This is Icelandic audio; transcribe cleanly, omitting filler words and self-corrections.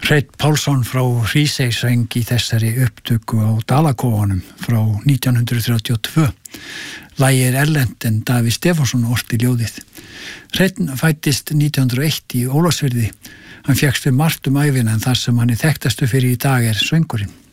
Hreinn Pálsson frá Hrísey söng í þessari upptöku á Dalakófanum frá 1932. Lagið erlent en Davíð Stefánsson orti ljóðið. Hreinn fæddist 1901 í Ólafsfirði. Hann fékkst við margt ævina en það sem hann þekktastu fyrir í dag söngurinn.